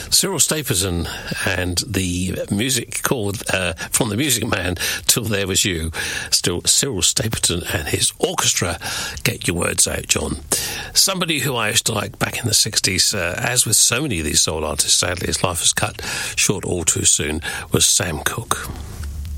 Cyril Stapleton and the music called From the Music Man Till There Was You. Still Cyril Stapleton and his orchestra. Get your words out, John. Somebody who I used to like back in the 60s, as with so many of these soul artists, sadly his life was cut short all too soon, was Sam Cooke.